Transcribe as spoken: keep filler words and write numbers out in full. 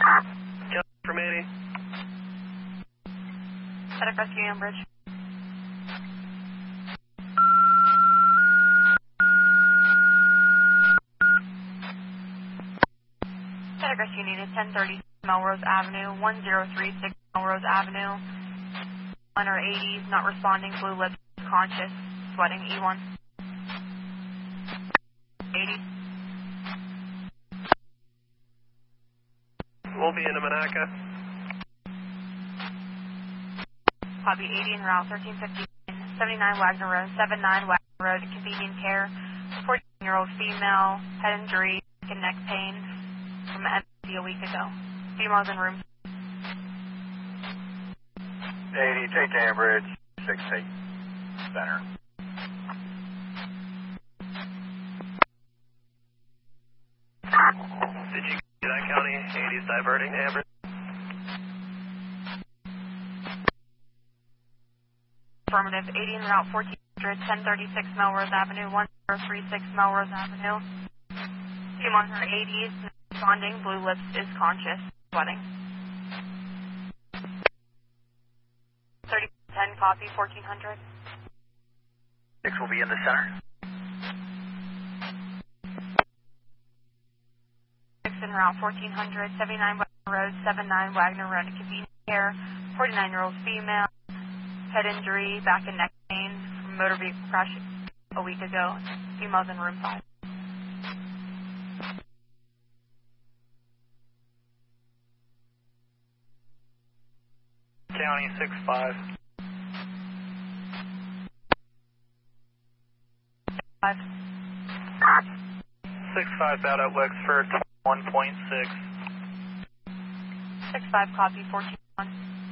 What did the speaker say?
From eighty. Medic Rescue Ambridge. Medic Rescue needed ten thirty Melrose Avenue, one zero three six Melrose Avenue. one or eighties, not responding, blue lips, conscious, sweating, E one. eighty. We'll be in Monaca. Copy eighty en route, thirteen fifty, seventy-nine Wagner Road, seventy-nine Wagner Road, convenient care, fourteen-year-old female, head injury, and neck pain from M C a week ago. Females in room. eighty, take Ambridge, six eight, center. Did you get that county? eighties diverting, Amber? Affirmative, eighty en route, fourteen hundred, ten thirty-six Melrose Avenue, one zero three six Melrose Avenue. Female in her eighties, not responding, blue lips, is conscious, sweating. thirty ten, copy, fourteen hundred. six will be in the center. six en route, fourteen hundred, seventy-nine Wagner Road, seventy-nine Wagner Road, convenient care, forty-nine-year-old female, head injury, back and neck pain from motor vehicle crash a week ago. Females in room five. County six five. Five. six five out at Wexford, one point six. six five, copy, fourteen one.